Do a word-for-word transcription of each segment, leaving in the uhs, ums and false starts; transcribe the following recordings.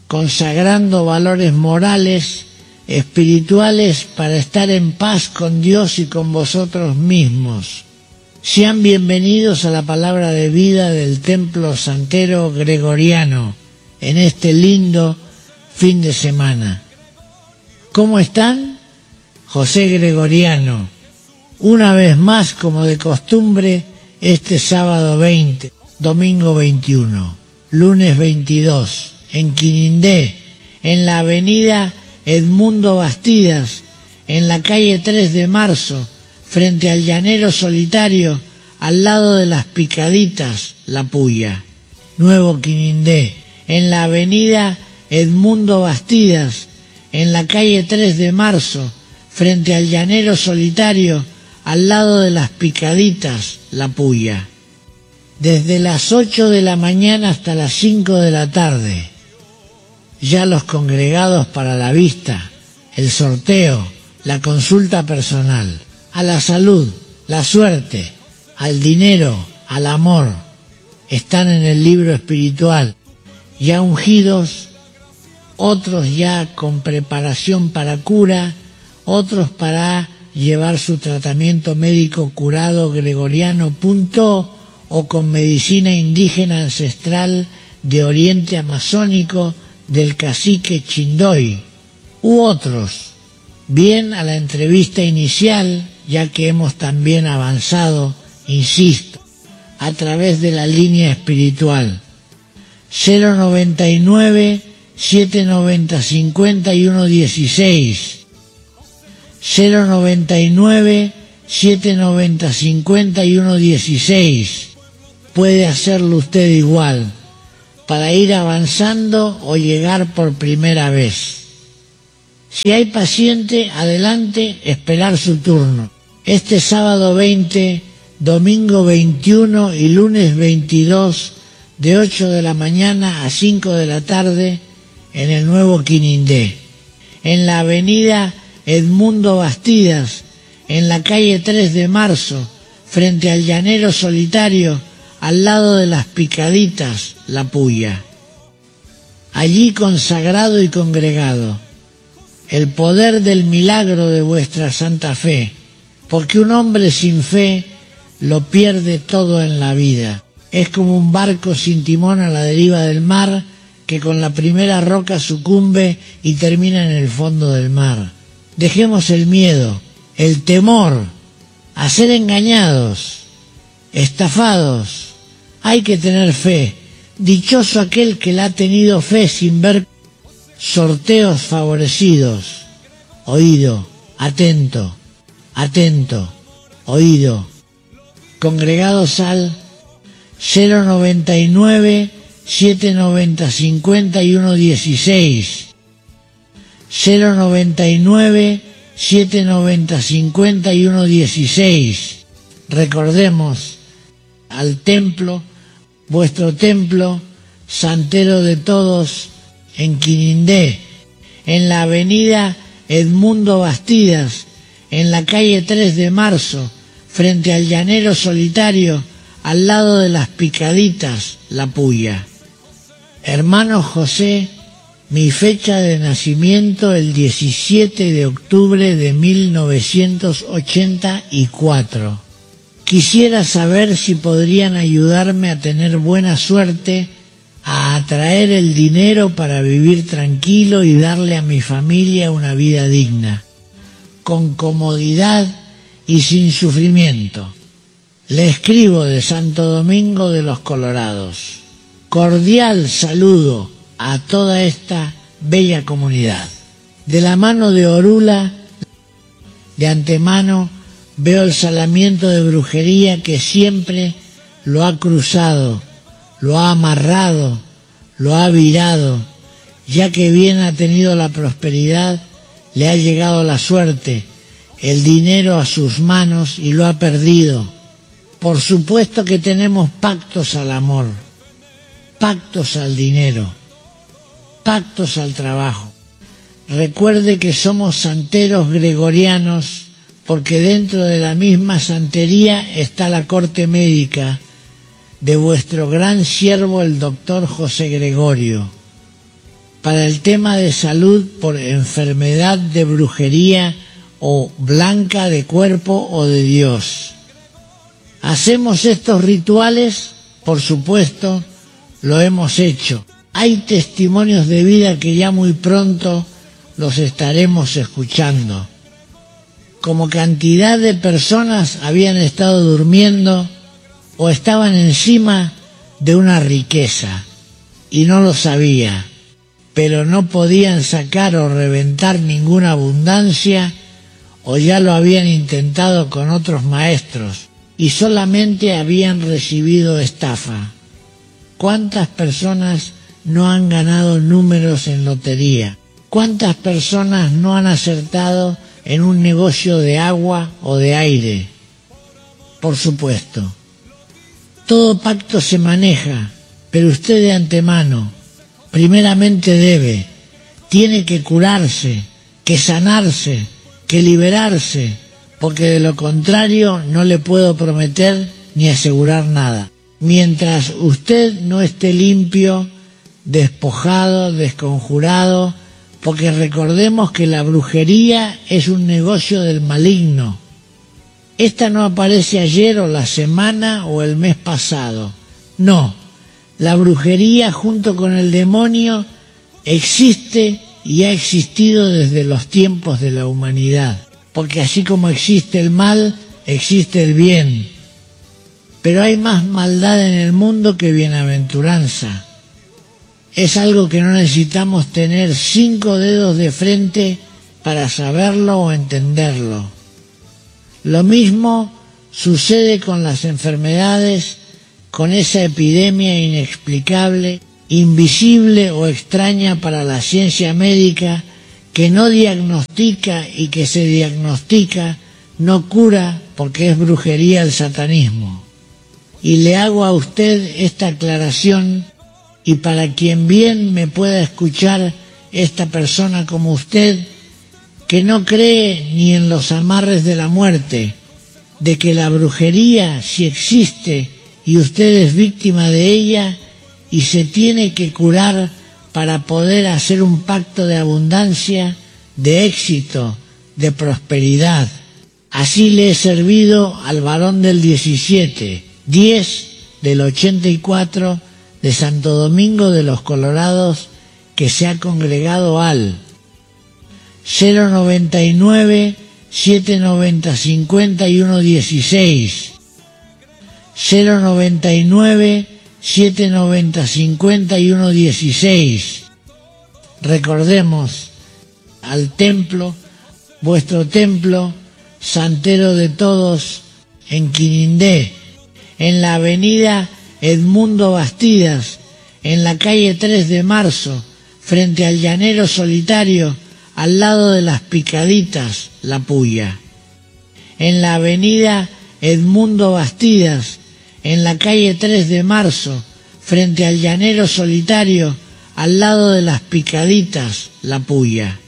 consagrando valores morales, espirituales para estar en paz con Dios y con vosotros mismos. Sean bienvenidos a la palabra de vida del Templo Santero Gregoriano en este lindo fin de semana. ¿Cómo están? José Gregoriano, una vez más, como de costumbre, este sábado veinte, domingo veintiuno, lunes veintidós, en Quinindé, en la avenida Edmundo Bastidas, en la calle tres de marzo, frente al Llanero Solitario, al lado de las Picaditas, La Puya. Nuevo Quinindé, en la avenida Edmundo Bastidas, en la calle tres de marzo, frente al Llanero Solitario, al lado de las Picaditas, La Puya. Desde las ocho de la mañana hasta las cinco de la tarde. Ya los congregados para la vista, el sorteo, la consulta personal, a la salud, la suerte, al dinero, al amor, están en el libro espiritual, ya ungidos, otros ya con preparación para cura, otros para llevar su tratamiento médico curado gregoriano punto o con medicina indígena ancestral de oriente amazónico del cacique Chindoy, u otros, bien a la entrevista inicial, ya que hemos también avanzado, insisto, a través de la línea espiritual. cero noventa y nueve, siete noventa, cincuenta y uno dieciséis, cero noventa y nueve, siete noventa, cincuenta y uno dieciséis. Puede hacerlo usted igual, para ir avanzando o llegar por primera vez. Si hay paciente, adelante, esperar su turno. Este sábado veinte, domingo veintiuno y lunes veintidós, de ocho de la mañana a cinco de la tarde, en el Nuevo Quinindé, en la avenida Edmundo Bastidas, en la calle tres de marzo, frente al Llanero Solitario, al lado de las Picaditas, La Puya. Allí consagrado y congregado, el poder del milagro de vuestra santa fe, porque un hombre sin fe lo pierde todo en la vida. Es como un barco sin timón a la deriva del mar, que con la primera roca sucumbe y termina en el fondo del mar. Dejemos el miedo, el temor, a ser engañados, estafados. Hay que tener fe. Dichoso aquel que la ha tenido fe sin ver sorteos favorecidos. Oído, atento, atento, oído. Congregados al cero noventa y nueve, siete noventa, cincuenta y uno dieciséis, cero noventa y nueve, siete noventa, cincuenta y uno dieciséis. Recordemos al templo, vuestro templo, santero de todos, en Quinindé, en la avenida Edmundo Bastidas, en la calle tres de marzo, frente al Llanero Solitario, al lado de las Picaditas, La Puya. Hermano José, mi fecha de nacimiento el diecisiete de octubre de mil novecientos ochenta y cuatro. Quisiera saber si podrían ayudarme a tener buena suerte, a atraer el dinero para vivir tranquilo y darle a mi familia una vida digna, con comodidad y sin sufrimiento. Le escribo de Santo Domingo de los Colorados. Cordial saludo a toda esta bella comunidad. De la mano de Orula, de antemano, veo el salamiento de brujería que siempre lo ha cruzado, lo ha amarrado, lo ha virado, ya que bien ha tenido la prosperidad, le ha llegado la suerte, el dinero a sus manos y lo ha perdido. Por supuesto que tenemos pactos al amor, pactos al dinero, pactos al trabajo. Recuerde que somos santeros gregorianos, porque dentro de la misma santería está la corte médica de vuestro gran siervo el doctor José Gregorio. para el tema de salud por enfermedad de brujería o blanca de cuerpo o de Dios. ¿Hacemos estos rituales? Por supuesto, lo hemos hecho. Hay testimonios de vida que ya muy pronto los estaremos escuchando. Como cantidad de personas habían estado durmiendo o estaban encima de una riqueza y no lo sabía, pero no podían sacar o reventar ninguna abundancia, o ya lo habían intentado con otros maestros y solamente habían recibido estafa. ¿Cuántas personas no han ganado números en lotería? ¿Cuántas personas no han acertado en un negocio de agua o de aire? Por supuesto. Todo pacto se maneja, pero usted de antemano, primeramente debe, tiene que curarse, que sanarse, que liberarse, porque de lo contrario no le puedo prometer ni asegurar nada. Mientras usted no esté limpio, despojado, desconjurado, porque recordemos que la brujería es un negocio del maligno. Esta no aparece ayer o la semana o el mes pasado. No, la brujería junto con el demonio existe y ha existido desde los tiempos de la humanidad, porque así como existe el mal, existe el bien. Pero hay más maldad en el mundo que bienaventuranza. Es algo que no necesitamos tener cinco dedos de frente para saberlo o entenderlo. Lo mismo sucede con las enfermedades, con esa epidemia inexplicable, invisible o extraña para la ciencia médica, que no diagnostica y que se diagnostica, no cura porque es brujería el satanismo. Y le hago a usted esta aclaración, y para quien bien me pueda escuchar esta persona como usted, que no cree ni en los amarres de la muerte, de que la brujería sí existe y usted es víctima de ella y se tiene que curar para poder hacer un pacto de abundancia, de éxito, de prosperidad. Así le he servido al varón del diecisiete, diez del ochenta y cuatro de Santo Domingo de los Colorados, que se ha congregado al cero noventa y nueve, siete noventa, cincuenta y uno dieciséis, cero noventa y nueve, siete noventa, cincuenta y uno dieciséis. Recordemos al templo, vuestro templo, santero de todos, en Quinindé, en la avenida Edmundo Bastidas, en la calle tres de marzo, frente al Llanero Solitario, al lado de las Picaditas, La Puya. En la avenida Edmundo Bastidas, en la calle tres de marzo, frente al Llanero Solitario, al lado de las Picaditas, La Puya.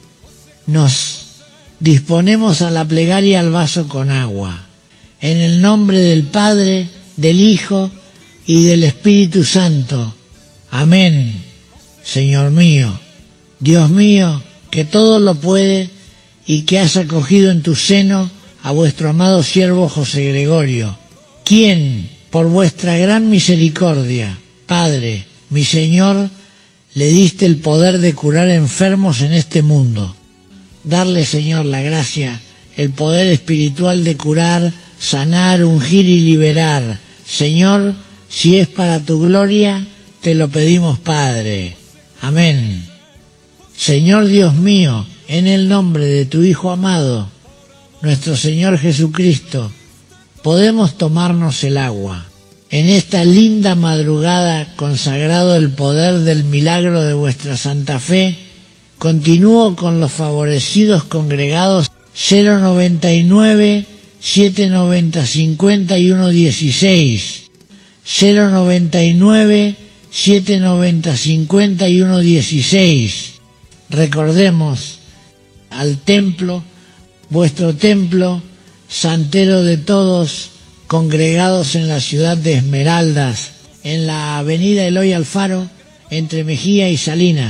Nos disponemos a la plegaria al vaso con agua. En el nombre del Padre, del Hijo y del Espíritu Santo. Amén. Señor mío, Dios mío, que todo lo puede y que has acogido en tu seno a vuestro amado siervo José Gregorio, quien, por vuestra gran misericordia, Padre, mi Señor, le diste el poder de curar enfermos en este mundo. Darle, Señor, la gracia, el poder espiritual de curar, sanar, ungir y liberar. Señor, si es para tu gloria, te lo pedimos, Padre. Amén. Señor Dios mío, en el nombre de tu Hijo amado, nuestro Señor Jesucristo, podemos tomarnos el agua. En esta linda madrugada, consagrado el poder del milagro de vuestra Santa Fe, continúo con los favorecidos congregados cero noventa y nueve, siete noventa, cincuenta y uno dieciséis, cero noventa y nueve, siete noventa, cincuenta y uno dieciséis. Recordemos al templo, vuestro templo, santero de todos, congregados en la ciudad de Esmeraldas, en la avenida Eloy Alfaro, entre Mejía y Salinas,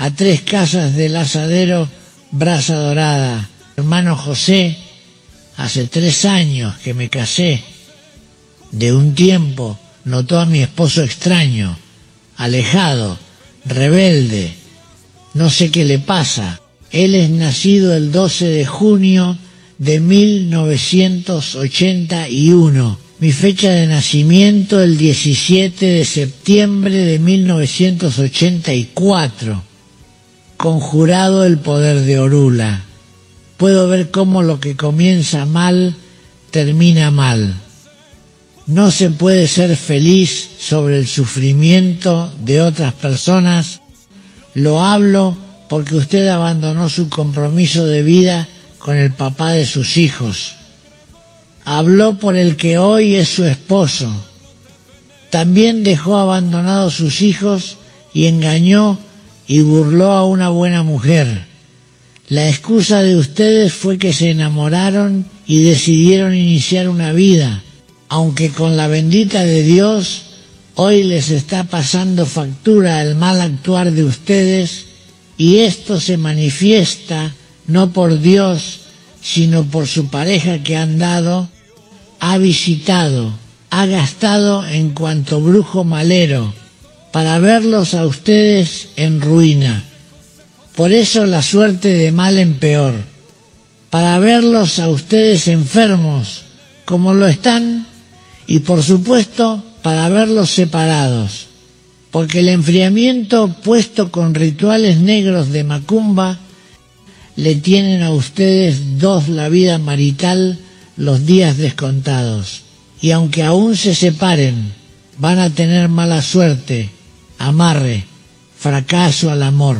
a Tres Casas del Asadero, Brasa Dorada. Hermano José, hace tres años que me casé. De un tiempo notó a mi esposo extraño, alejado, rebelde. No sé qué le pasa. Él es nacido el doce de junio de mil novecientos ochenta y uno. Mi fecha de nacimiento el diecisiete de septiembre de mil novecientos ochenta y cuatro. Conjurado el poder de Orula. Puedo ver cómo lo que comienza mal, termina mal. No se puede ser feliz sobre el sufrimiento de otras personas. Lo hablo porque usted abandonó su compromiso de vida con el papá de sus hijos. Habló por el que hoy es su esposo. También dejó abandonados sus hijos y engañó y burló a una buena mujer. La excusa de ustedes fue que se enamoraron y decidieron iniciar una vida, aunque con la bendita de Dios hoy les está pasando factura el mal actuar de ustedes, y esto se manifiesta no por Dios, sino por su pareja que han dado, ha visitado, ha gastado en cuanto brujo malero, para verlos a ustedes en ruina. Por eso la suerte de mal en peor, para verlos a ustedes enfermos, como lo están, y por supuesto para verlos separados, porque el enfriamiento puesto con rituales negros de macumba le tienen a ustedes dos la vida marital los días descontados, y aunque aún se separen, van a tener mala suerte, amarre, fracaso al amor,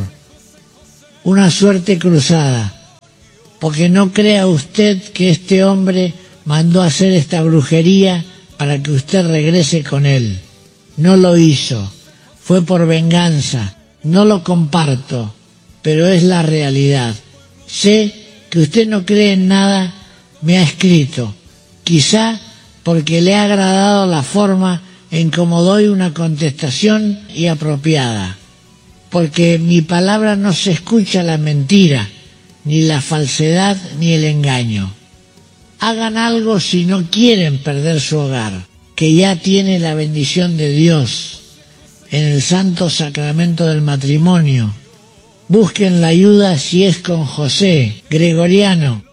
una suerte cruzada, porque no crea usted que este hombre mandó hacer esta brujería para que usted regrese con él. No lo hizo, fue por venganza, no lo comparto, pero es la realidad. Sé que usted no cree en nada, me ha escrito, quizá porque le ha agradado la forma en cómo doy una contestación y apropiada, porque mi palabra no se escucha la mentira, ni la falsedad, ni el engaño. Hagan algo si no quieren perder su hogar, que ya tiene la bendición de Dios en el santo sacramento del matrimonio. Busquen la ayuda si es con José Gregoriano.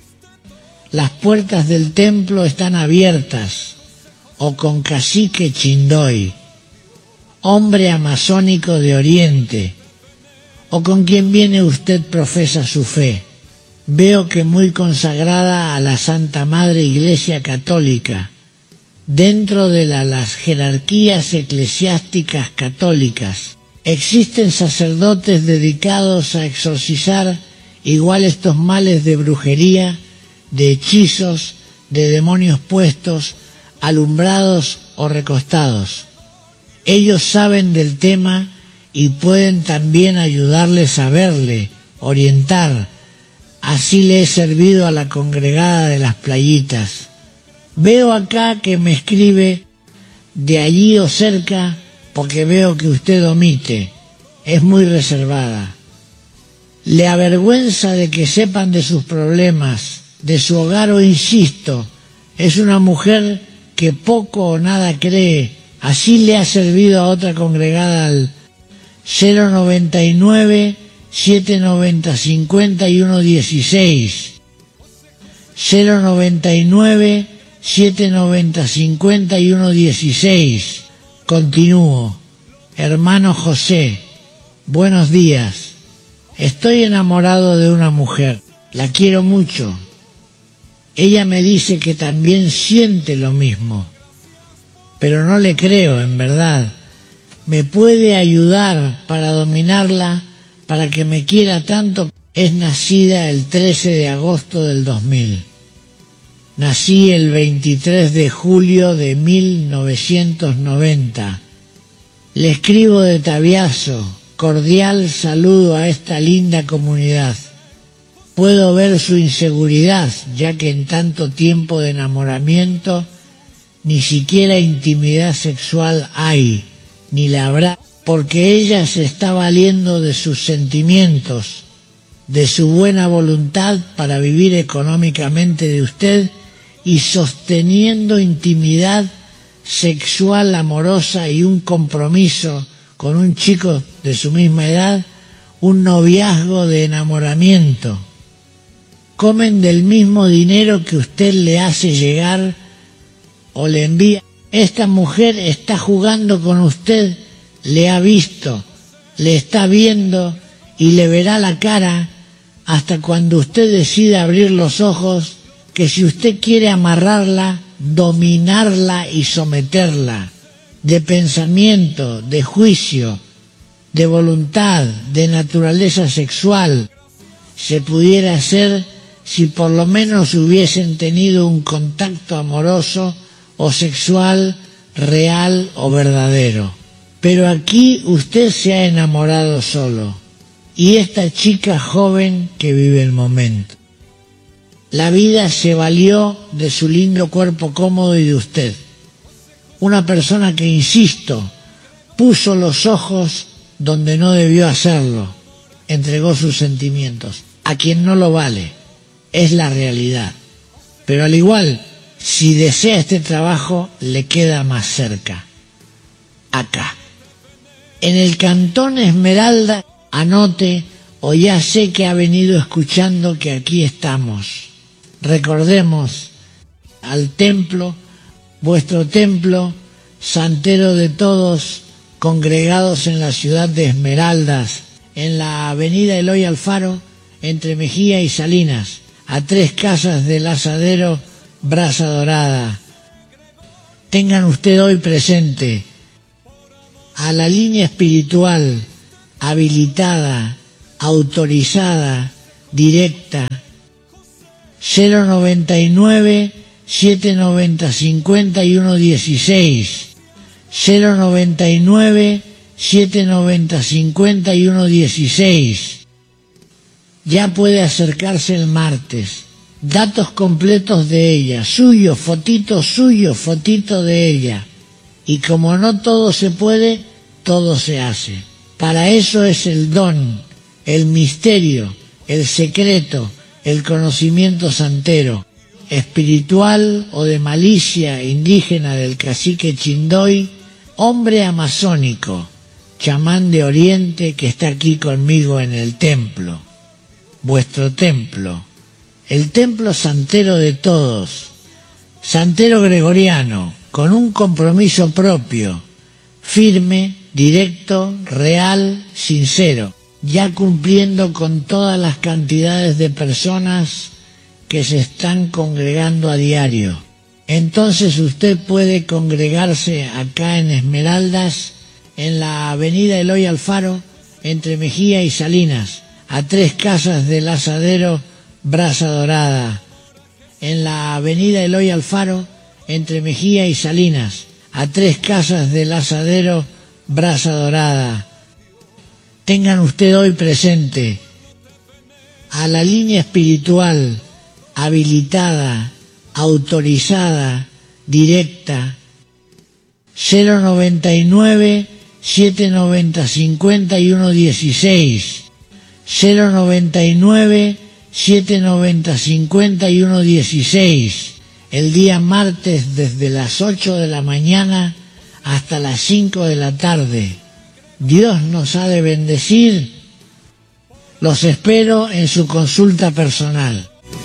Las puertas del templo están abiertas, o con Cacique Chindoy, hombre amazónico de Oriente, o con quien viene usted profesa su fe. Veo que muy consagrada a la Santa Madre Iglesia Católica, dentro de la, las jerarquías eclesiásticas católicas. Existen sacerdotes dedicados a exorcizar igual estos males de brujería, de hechizos, de demonios puestos, alumbrados o recostados. Ellos saben del tema y pueden también ayudarles a verle, orientar. Así le he servido a la congregada de las playitas. Veo acá que me escribe de allí o cerca, porque veo que usted omite, es muy reservada. Le avergüenza de que sepan de sus problemas, de su hogar, o insisto, es una mujer que poco o nada cree. Así le ha servido a otra congregada al cero noventa y nueve, siete noventa, cincuenta y uno dieciséis, cero noventa y nueve, siete noventa, cincuenta y uno dieciséis. Continúo. Hermano José, buenos días. Estoy enamorado de una mujer, la quiero mucho. Ella me dice que también siente lo mismo, pero no le creo, en verdad. ¿Me puede ayudar para dominarla, para que me quiera tanto? Es nacida el trece de agosto del dos mil. Nací el veintitrés de julio de mil novecientos noventa. Le escribo de Tabiazo. Cordial saludo a esta linda comunidad. Puedo ver su inseguridad, ya que en tanto tiempo de enamoramiento ni siquiera intimidad sexual hay, ni la habrá. porque ella se está valiendo de sus sentimientos, de su buena voluntad para vivir económicamente de usted y sosteniendo intimidad sexual amorosa y un compromiso con un chico de su misma edad, un noviazgo de enamoramiento. Comen del mismo dinero que usted le hace llegar o le envía. Esta mujer está jugando con usted, le ha visto, le está viendo y le verá la cara hasta cuando usted decida abrir los ojos, que si usted quiere amarrarla, dominarla y someterla, de pensamiento, de juicio, de voluntad, de naturaleza sexual, se pudiera hacer si por lo menos hubiesen tenido un contacto amoroso o sexual real o verdadero. Pero aquí usted se ha enamorado solo, y esta chica joven que vive el momento. La vida se valió de su lindo cuerpo cómodo y de usted. Una persona que, insisto, puso los ojos donde no debió hacerlo, entregó sus sentimientos. A quien no lo vale, es la realidad. Pero al igual, si desea este trabajo, le queda más cerca. Acá. En el Cantón Esmeralda, anote, o ya sé que ha venido escuchando que aquí estamos. Recordemos al templo, vuestro templo, santero de todos, congregados en la ciudad de Esmeraldas, en la avenida Eloy Alfaro, entre Mejía y Salinas, a tres casas del asadero Brasa Dorada. Tengan usted hoy presente a la línea espiritual habilitada, autorizada, directa, cero noventa y nueve, siete noventa, cincuenta y uno dieciséis, cero noventa y nueve, siete noventa, cincuenta y uno dieciséis. Ya puede acercarse el martes. Datos completos de ella, suyo, fotito suyo, fotito de ella. Y como no todo se puede, todo se hace. Para eso es el don, el misterio, el secreto, el conocimiento santero, espiritual o de malicia indígena del cacique Chindoy, hombre amazónico, chamán de Oriente que está aquí conmigo en el templo, vuestro templo, el templo santero de todos, santero gregoriano, con un compromiso propio, firme, directo, real, sincero, ya cumpliendo con todas las cantidades de personas que se están congregando a diario. Entonces usted puede congregarse acá en Esmeraldas, en la avenida Eloy Alfaro, entre Mejía y Salinas, a tres casas del asadero Brasa Dorada. En la avenida Eloy Alfaro, entre Mejía y Salinas, a tres casas del asadero Brasa Dorada. Tengan usted hoy presente a la línea espiritual habilitada, autorizada, directa, cero noventa y nueve, siete noventa, cincuenta y uno dieciséis, cero noventa y nueve, siete noventa, cincuenta y uno dieciséis, el día martes desde las ocho de la mañana hasta las cinco de la tarde. Dios nos ha de bendecir. Los espero en su consulta personal.